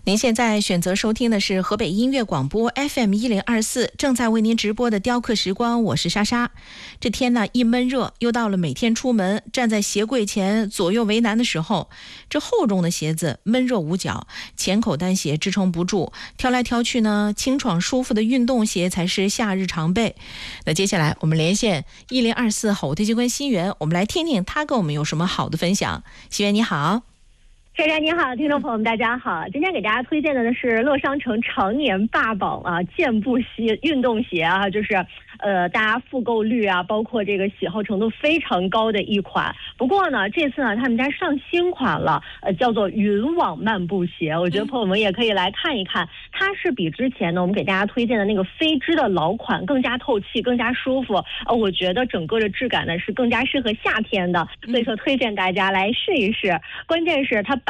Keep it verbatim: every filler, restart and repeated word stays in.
您现在选择收听的是河北音乐广播 F M 一零二四，正在为您直播的雕刻时光，我是莎莎。这天呢一闷热，又到了每天出门站在鞋柜前左右为难的时候。这厚重的鞋子闷热无脚，前口单鞋支撑不住，挑来挑去呢，清爽舒服的运动鞋才是夏日常备。那接下来我们连线一零二四吼推机关新源，我们来听听他跟我们有什么好的分享。新源你好。 莎莎你好，听众朋友们大家好，今天给大家推荐的呢是乐商城常年霸榜啊健步鞋运动鞋啊，就是呃大家复购率啊，包括这个喜好程度非常高的一款。不过呢，这次呢他们家上新款了，呃叫做云网漫步鞋，我觉得朋友们也可以来看一看。它是比之前呢我们给大家推荐的那个飞织的老款更加透气，更加舒服。呃我觉得整个的质感呢是更加适合夏天的，所以说推荐大家来试一试。关键是它